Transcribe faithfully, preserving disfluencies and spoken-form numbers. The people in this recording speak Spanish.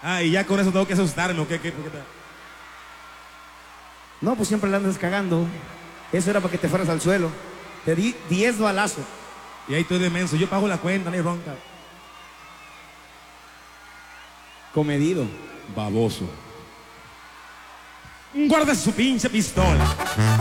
Ah, y ya con eso tengo que asustarme, ¿o qué? ¿Qué? ¿Por qué te- No, pues siempre la andas cagando. Eso era para que te fueras al suelo. Te di diez balazos. Y ahí estoy de menso, yo pago la cuenta, no hay bronca. Comedido. Baboso. Guarda su pinche pistola.